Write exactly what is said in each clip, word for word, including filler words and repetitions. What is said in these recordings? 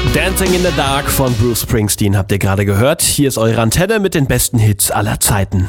Dancing in the Dark von Bruce Springsteen habt ihr gerade gehört. Hier ist eure Antenne mit den besten Hits aller Zeiten.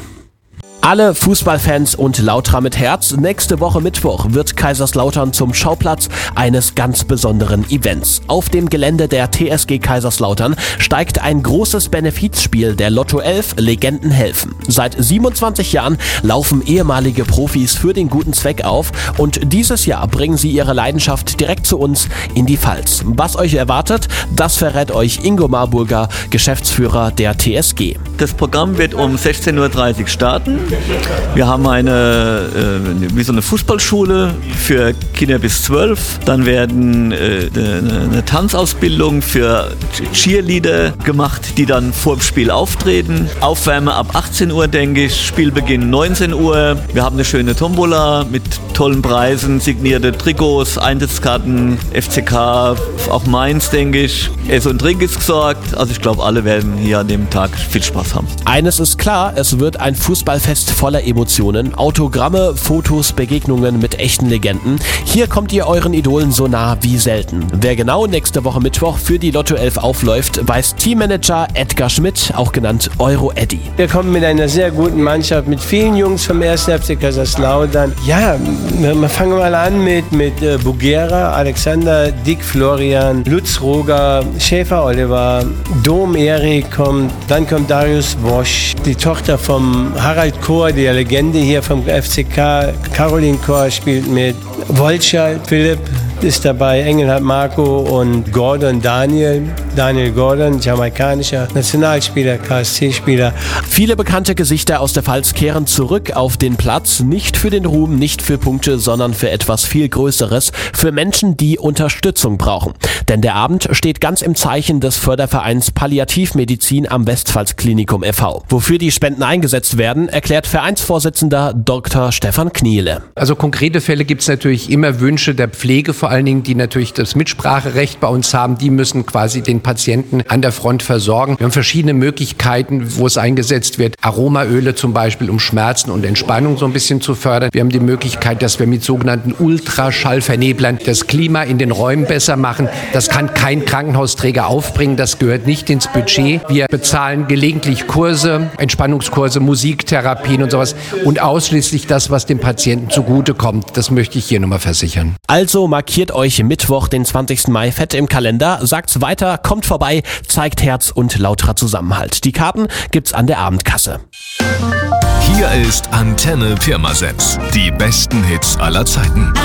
Alle Fußballfans und Lautra mit Herz, nächste Woche Mittwoch wird Kaiserslautern zum Schauplatz eines ganz besonderen Events. Auf dem Gelände der T S G Kaiserslautern steigt ein großes Benefizspiel der Lotto elf Legenden helfen. Seit siebenundzwanzig Jahren laufen ehemalige Profis für den guten Zweck auf und dieses Jahr bringen sie ihre Leidenschaft direkt zu uns in die Pfalz. Was euch erwartet, das verrät euch Ingo Marburger, Geschäftsführer der T S G. Das Programm wird um sechzehn Uhr dreißig starten. Wir haben eine, äh, wie so eine Fußballschule für Kinder bis zwölf. Dann werden äh, eine, eine Tanzausbildung für Cheerleader gemacht, die dann vor dem Spiel auftreten. Aufwärme ab achtzehn Uhr, denke ich. Spielbeginn neunzehn Uhr. Wir haben eine schöne Tombola mit tollen Preisen, signierte Trikots, Eintrittskarten, F C K, auch Mainz, denke ich. Ess und Trink ist gesorgt. Also ich glaube, alle werden hier an dem Tag viel Spaß haben. Eines ist klar, es wird ein Fußballfest voller Emotionen, Autogramme, Fotos, Begegnungen mit echten Legenden. Hier kommt ihr euren Idolen so nah wie selten. Wer genau nächste Woche Mittwoch für die Lotto elf aufläuft, weiß Teammanager Edgar Schmidt, auch genannt Euro Eddy. Wir kommen mit einer sehr guten Mannschaft, mit vielen Jungs vom ersten F C Kaiserslautern. Ja, wir fangen mal an mit, mit äh, Bugera, Alexander, Dick, Florian, Lutz, Roger, Schäfer, Oliver, Dom, Erik kommt, dann kommt Darius Wosch, die Tochter vom Harald Kohr, die Legende hier vom F C K, Caroline Kohr spielt mit, Wolscher, Philipp ist dabei, Engelhardt Marco und Gordon Daniel. Daniel Gordon, jamaikanischer Nationalspieler, K S C-Spieler. Viele bekannte Gesichter aus der Pfalz kehren zurück auf den Platz, nicht für den Ruhm, nicht für Punkte, sondern für etwas viel Größeres, für Menschen, die Unterstützung brauchen. Denn der Abend steht ganz im Zeichen des Fördervereins Palliativmedizin am Westpfalz-Klinikum e V Wofür die Spenden eingesetzt werden, erklärt Vereinsvorsitzender Doktor Stefan Kniele. Also konkrete Fälle gibt es natürlich immer, Wünsche der Pflege vor allen Dingen, die natürlich das Mitspracherecht bei uns haben, die müssen quasi den Patienten an der Front versorgen. Wir haben verschiedene Möglichkeiten, wo es eingesetzt wird. Aromaöle zum Beispiel, um Schmerzen und Entspannung so ein bisschen zu fördern. Wir haben die Möglichkeit, dass wir mit sogenannten Ultraschallverneblern das Klima in den Räumen besser machen. Das kann kein Krankenhausträger aufbringen, das gehört nicht ins Budget. Wir bezahlen gelegentlich Kurse, Entspannungskurse, Musiktherapien und sowas und ausschließlich das, was dem Patienten zugutekommt. Das möchte ich hier nochmal versichern. Also markiert euch Mittwoch, den zwanzigsten Mai fett im Kalender, sagt's weiter, kommt vorbei, zeigt Herz und lauterer Zusammenhalt. Die Karten gibt's an der Abendkasse. Hier ist Antenne Pirmasens. Die besten Hits aller Zeiten.